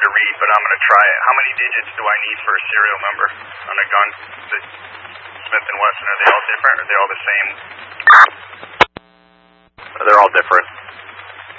to read, but I'm going to try it. How many digits do I need for a serial number on a gun? The Smith & Wesson, are they all different, or are they all the same? They're all different.